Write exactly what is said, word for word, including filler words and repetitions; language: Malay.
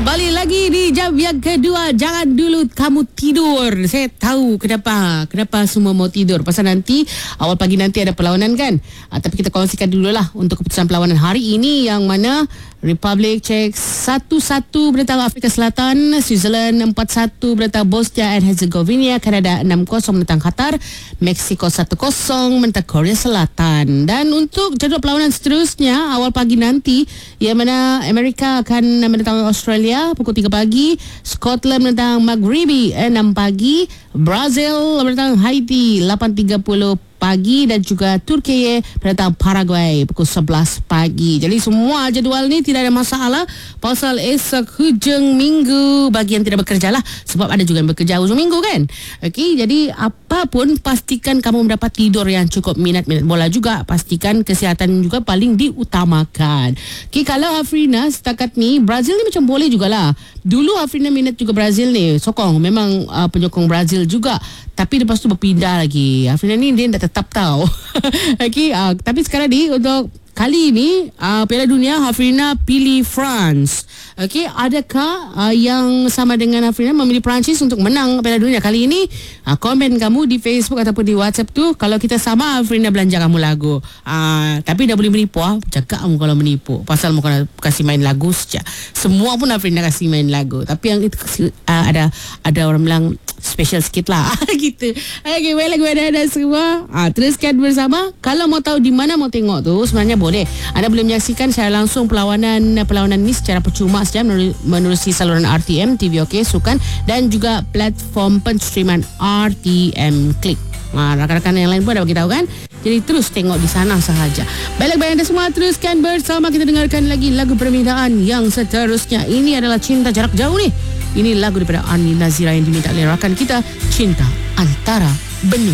Balik lagi di jam yang kedua. Jangan dulu kamu tidur. Saya tahu kenapa Kenapa semua mau tidur. Pasal nanti awal pagi nanti ada perlawanan kan. ah, Tapi kita kongsikan dulu lah untuk keputusan perlawanan hari ini, yang mana Republik Czech satu satu menentang Afrika Selatan, Switzerland empat satu menentang Bosnia and Herzegovina, Kanada enam kosong menentang Qatar, Meksiko satu kosong menentang Korea Selatan. Dan untuk jadual perlawanan seterusnya awal pagi nanti, yang mana Amerika akan menentang Australia pukul tiga pagi, Scotland menentang Maghribi enam pagi, Brazil menentang Haiti lapan tiga puluh pagi, dan juga Turki menentang Paraguay pukul sebelas pagi. Jadi semua jadual ni tidak ada masalah pasal esok hujung minggu bagi yang tidak bekerja lah, sebab ada juga yang bekerja hujung minggu kan. Okey, jadi apapun pastikan kamu mendapat tidur yang cukup. Minat-minat bola juga pastikan kesihatan juga paling diutamakan. Okey, kalau Afrina setakat ni Brazil ni macam boleh jugalah. Dulu Afrina minat juga Brazil ni, sokong, memang uh, penyokong Brazil juga. Tapi lepas tu berpindah lagi. Afrina ni dia tak tetap tahu. Okey, uh, tapi sekarang ni untuk kali ini uh, Piala Dunia, Afrina pilih France. Okey, adakah uh, yang sama dengan Afrina memilih Perancis untuk menang Piala Dunia kali ini? Uh, komen kamu di Facebook ataupun di WhatsApp tu. Kalau kita sama, Afrina belanja kamu lagu. Uh, tapi dah boleh menipu ah. Cakap kamu kalau menipu. Pasal mu kena kasih main lagu saja. Semua pun Afrina kasih main lagu. Tapi yang itu uh, ada ada orang bilang special sikit lah. Gitu. Okay, baik lagu ada-ada semua. Ah, teruskan bersama. Kalau mau tahu di mana mau tengok tu, sebenarnya boleh. Anda boleh menyaksikan secara langsung perlawanan perlawanan ni secara percuma saja menerusi saluran R T M, T V OK, Sukan, dan juga platform penstreaman R T M Klik. Ha, rakan-rakan yang lain pun dah beritahu kan. Jadi terus tengok di sana sahaja. Baiklah, baik anda semua, teruskan bersama. Kita dengarkan lagi lagu permintaan yang seterusnya. Ini adalah Cinta Jarak Jauh ni. Ini lagu daripada Ani Nazira yang diminta oleh rakan kita, Cinta Antara Benua.